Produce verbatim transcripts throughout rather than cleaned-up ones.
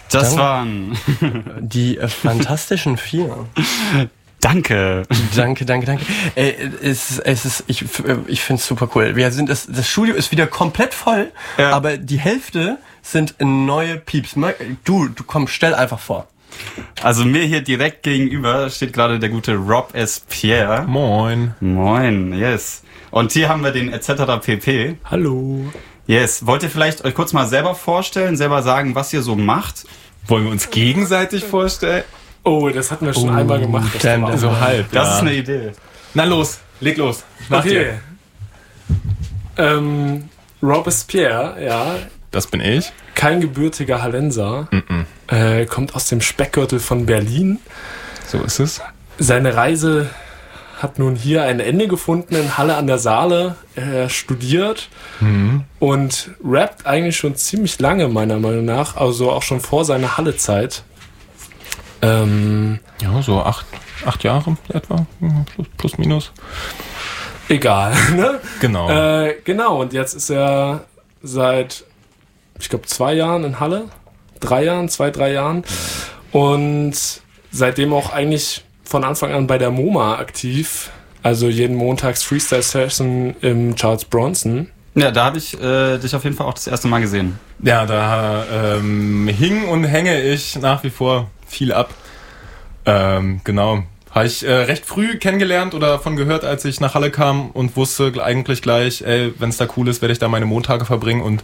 Das Dank- waren... Die äh, Fantastischen Vier. Danke. Danke, danke, danke. Äh, es, es ist, ich, ich finde es super cool. Wir sind, das, das Studio ist wieder komplett voll, Ja. aber die Hälfte sind neue Pieps. Du, du komm, stell einfach vor. Also mir hier direkt gegenüber steht gerade der gute Rob S. Pierre. Moin. Moin, yes. Und hier haben wir den et cetera pp. Hallo. Yes. Wollt ihr vielleicht euch kurz mal selber vorstellen, selber sagen, was ihr so macht? Wollen wir uns gegenseitig vorstellen? Oh, das hatten wir schon einmal gemacht. Das damn, war damn. so So halb. Das ja. ist eine Idee. Na los, leg los. Mach Okay. dir. Ähm, Robespierre, ja, Das bin ich. kein gebürtiger Hallenser, Mm-mm. äh, kommt aus dem Speckgürtel von Berlin. So ist es. Seine Reise hat nun hier ein Ende gefunden in Halle an der Saale. Er studiert und rappt eigentlich schon ziemlich lange, meiner Meinung nach, also auch schon vor seiner Halle-Zeit. Ähm, Ja, so acht, acht Jahre etwa. Plus, plus minus. egal, ne? Genau. Äh, genau, und jetzt ist er seit, ich glaube, zwei Jahren in Halle. Drei Jahren, zwei, drei Jahren. Und seitdem auch eigentlich von Anfang an bei der MoMA aktiv. Also jeden Montags Freestyle-Session im Charles Bronson. Ja, da habe ich äh, dich auf jeden Fall auch das erste Mal gesehen. Ja, da ähm, hing und hänge ich nach wie vor viel ab. Ähm, genau. Habe ich äh, recht früh kennengelernt oder davon gehört, als ich nach Halle kam und wusste eigentlich gleich, ey, wenn es da cool ist, werde ich da meine Montage verbringen und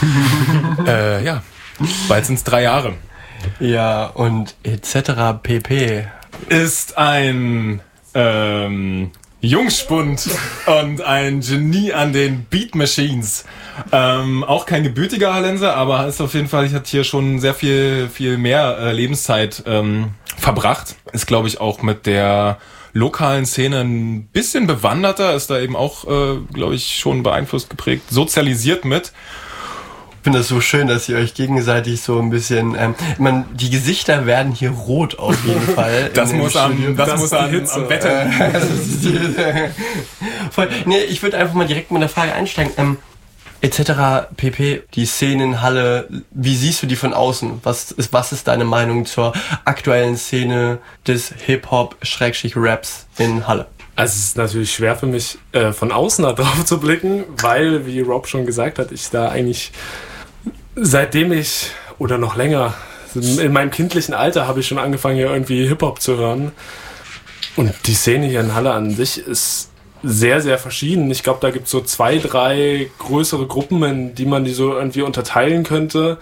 äh, ja, bald sind es drei Jahre. Ja, und et cetera pp. Ist ein ähm, Jungspund und ein Genie an den Beat Machines. Ähm, auch kein gebürtiger Hallenser, aber ist auf jeden Fall, ich hatte hier schon sehr viel, viel mehr äh, Lebenszeit ähm, verbracht. Ist, glaube ich, auch mit der lokalen Szene ein bisschen bewanderter, ist da eben auch, äh, glaube ich, schon beeinflusst, geprägt, sozialisiert mit. Ich finde das so schön, dass ihr euch gegenseitig so ein bisschen, ähm, man, die Gesichter werden hier rot auf jeden Fall. Das in dem muss am, Studio. das Das muss ist die am, Hitze. am Wetter. Das ist die- Voll. Nee, ich würde einfach mal direkt mit einer Frage einsteigen. Ähm, et cetera pp. Die Szene in Halle, wie siehst du die von außen? Was ist, was ist deine Meinung zur aktuellen Szene des Hip-Hop-Raps in Halle? Also es ist natürlich schwer für mich, äh, von außen da drauf zu blicken, weil, wie Rob schon gesagt hat, ich da eigentlich, seitdem ich, oder noch länger, in meinem kindlichen Alter habe ich schon angefangen, hier irgendwie Hip-Hop zu hören. Und die Szene hier in Halle an sich ist sehr, sehr verschieden. Ich glaube, da gibt es so zwei, drei größere Gruppen, in die man die so irgendwie unterteilen könnte,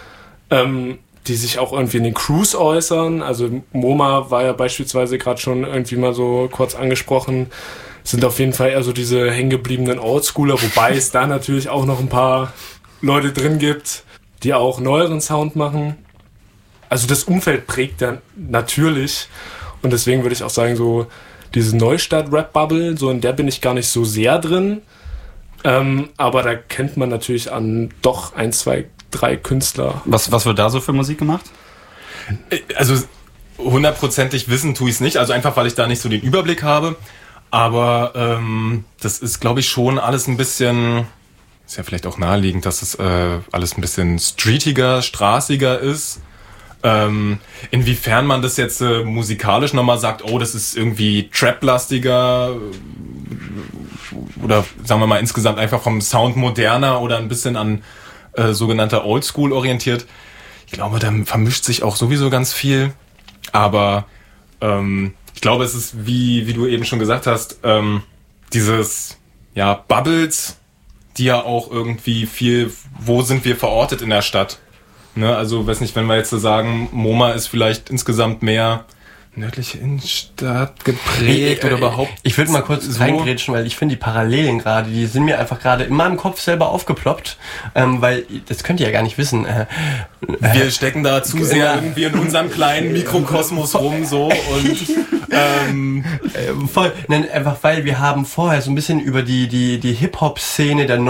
ähm, die sich auch irgendwie in den Crews äußern. Also MoMA war ja beispielsweise gerade schon irgendwie mal so kurz angesprochen. Sind auf jeden Fall eher so diese hängengebliebenen Oldschooler, wobei es da natürlich auch noch ein paar Leute drin gibt, die auch neueren Sound machen. Also das Umfeld prägt dann natürlich. Und deswegen würde ich auch sagen, so diese Neustadt-Rap-Bubble, so in der bin ich gar nicht so sehr drin. Ähm, aber da kennt man natürlich an doch ein, zwei, drei Künstler. Was, was wird da so für Musik gemacht? Also hundertprozentig wissen tue ich es nicht, also einfach, weil ich da nicht so den Überblick habe. Aber ähm, das ist, glaube ich, schon alles ein bisschen, ist ja vielleicht auch naheliegend, dass es äh, alles ein bisschen streetiger, straßiger ist. Ähm, inwiefern man das jetzt äh, musikalisch nochmal sagt, oh, das ist irgendwie Trap-lastiger oder sagen wir mal insgesamt einfach vom Sound moderner oder ein bisschen an äh, sogenannter Oldschool orientiert. Ich glaube, da vermischt sich auch sowieso ganz viel, aber ähm, ich glaube, es ist, wie wie du eben schon gesagt hast, ähm, dieses, ja, Bubbles, die ja auch irgendwie viel, wo sind wir verortet in der Stadt? Ne, also, weiß nicht, wenn wir jetzt so sagen, MoMA ist vielleicht insgesamt mehr nördliche Innenstadt geprägt oder überhaupt. Ich würde mal kurz so reingrätschen, weil ich finde die Parallelen gerade, die sind mir einfach gerade in meinem Kopf selber aufgeploppt, ähm, weil das könnt ihr ja gar nicht wissen. Äh, Wir stecken da zu sehr Ja. irgendwie in unserem kleinen Mikrokosmos rum so und ähm, äh, voll, nein, einfach weil wir haben vorher so ein bisschen über die die die Hip-Hop-Szene der